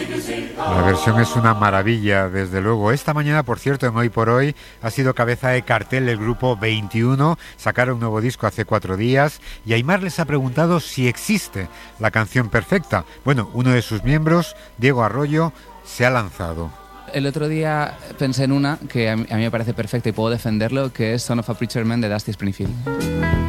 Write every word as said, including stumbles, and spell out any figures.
La versión es una maravilla, desde luego. Esta mañana, por cierto, en Hoy por Hoy, ha sido cabeza de cartel el grupo veintiuno. Sacaron un nuevo disco hace cuatro días y Aimar les ha preguntado si existe la canción perfecta. Bueno, uno de sus miembros, Diego Arroyo, se ha lanzado. El otro día pensé en una que a mí, a mí me parece perfecta y puedo defenderlo, que es Son of a Preacher Man de Dusty Springfield.